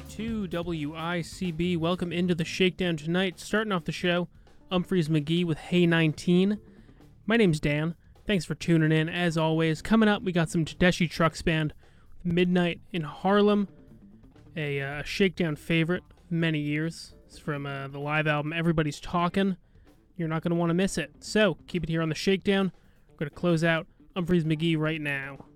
92 WICB. Welcome into the Shakedown tonight. Starting off the show, Umphrey's McGee with Hey 19. My name's Dan. Thanks for tuning in. As always, coming up, we got some Tedeschi Trucks Band, Midnight in Harlem, a Shakedown favorite of many years. It's from the live album Everybody's Talking. You're not going to want to miss it. So, keep it here on the Shakedown. We're going to close out Umphrey's McGee right now.